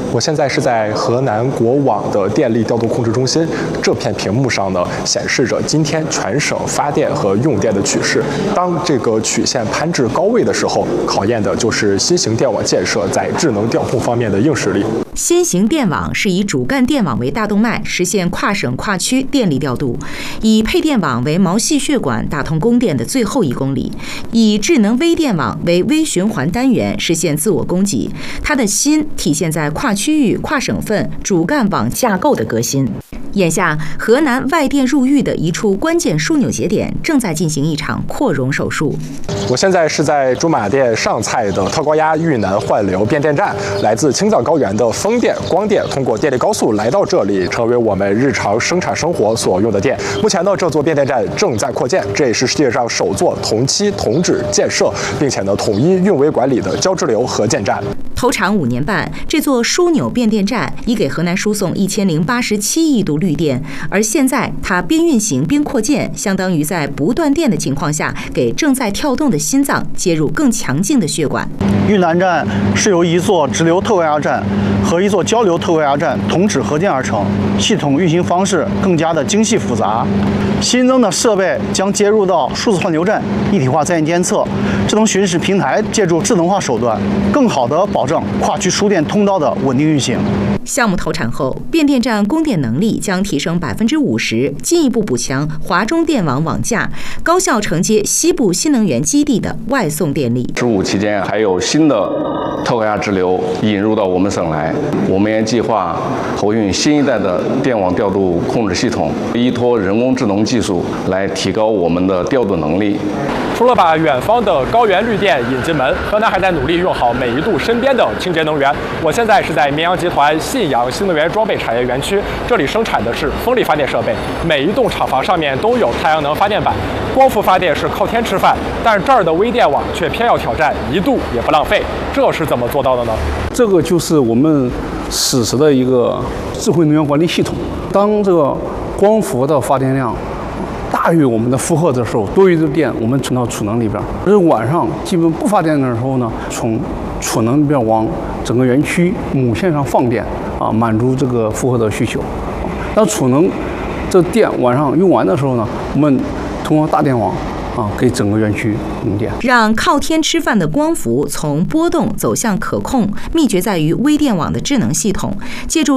我现在是在河南国网的电力调度控制中心，这片屏幕上呢显示着今天全省发电和用电的趋势。当这个曲线攀至高位的时候，考验的就是新型电网建设在智能调控方面的硬实力。 新型电网是以主干电网为大动脉，实现跨省跨区电力调度；以配电网为毛细血管，打通供电的最后1公里；以智能微电网为微循环单元，实现自我供给。它的新体现在跨区域、跨省份主干网架构的革新。眼下，河南外电入域的一处关键枢纽节点正在进行一场扩容手术。 我现在是在驻马店上蔡的特高压豫南换流变电站，来自青藏高原的风电、光电通过电力高速来到这里，成为我们日常生产生活所用的电。目前呢，这座变电站正在扩建，这也是世界上首座同期同址建设，并且呢统一运维管理的交织流核建站。 投产5年半，这座枢纽变电站已给河南输送1087亿度绿电，而现在它边运行边扩建，相当于在不断电的情况下，给正在跳动的心脏接入更强劲的血管。 豫南站是由一座直流特高压站和一座交流特高压站同址合建而成，系统运行方式更加的精细复杂。新增的设备将接入到数字换流站、一体化在线监测、智能巡视平台，借助智能化手段，更好地保证跨区输电通道的稳定运行。 项目投产后，变电站供电能力将提升50%，进一步补强华中电网网架，高效承接西部新能源基地的外送电力。 15期间还有新的特高压直流引入到我们省来，我们也计划投运新一代的电网调度控制系统，依托人工智能技术来提高我们的调度能力。 除了把远方的高原绿电引进门，河南还在努力用好每一度身边的清洁能源。我现在是在绵阳集团信阳新能源装备产业园区，这里生产的是风力发电设备，每一栋厂房上面都有太阳能发电板。光伏发电是靠天吃饭，但是这儿的微电网却偏要挑战1度也不浪费，这是怎么做到的呢？ 这个就是我们实时的一个智慧能源管理系统。当这个光伏的发电量大于我们的负荷的时候，多余的电我们存到储能里边。而晚上基本不发电的时候呢，从储能里边往整个园区母线上放电满足这个负荷的需求。当储能这电晚上用完的时候呢，我们通过大电网给整个园区供电。 让靠天吃饭的光伏从波动走向可控，秘诀在于微电网的智能系统，借助